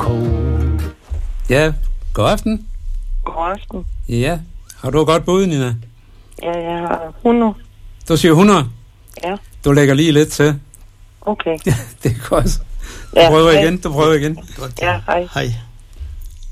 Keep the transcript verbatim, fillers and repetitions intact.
cold. Ja, god aften. God aften. Ja, har du godt bud, Nina? Ja, jeg har hundrede. Du siger hundrede? Ja. Du lægger lige lidt til. Okay. Ja, det er godt. Du Ja, prøver hej. igen, du prøver igen. Ja, hej. Hej.